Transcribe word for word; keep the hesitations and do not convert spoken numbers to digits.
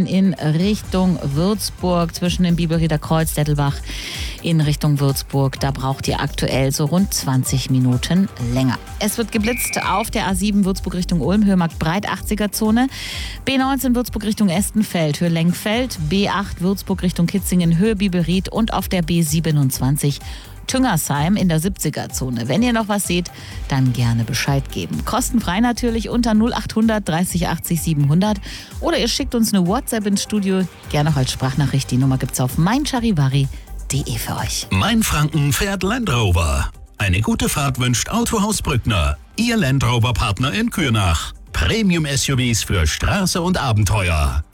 Kitzingen in Richtung Würzburg, zwischen dem Biberrieder Kreuz, Dettelbach in Richtung Würzburg. Da braucht ihr aktuell so rund zwanzig Minuten länger. Es wird geblitzt auf der A sieben Würzburg Richtung Ulm, Höhe Marktbreit, achtziger-Zone. B neunzehn Würzburg Richtung Estenfeld, Höhe Lenkfeld. B acht Würzburg Richtung Kitzingen, Höhe Biberried. Und auf der B siebenundzwanzig Tüngersheim in der siebziger-Zone. Wenn ihr noch was seht, dann gerne Bescheid geben. Kostenfrei natürlich unter null acht hundert dreißig achtzig siebenhundert. Oder ihr schickt uns eine WhatsApp ins Studio, gerne auch als Sprachnachricht. Die Nummer gibt's auf meincharivari punkt de für euch. Mainfranken fährt Land Rover. Eine gute Fahrt wünscht Autohaus Brückner. Ihr Land Rover Partner in Kürnach. Premium-S U Vs für Straße und Abenteuer.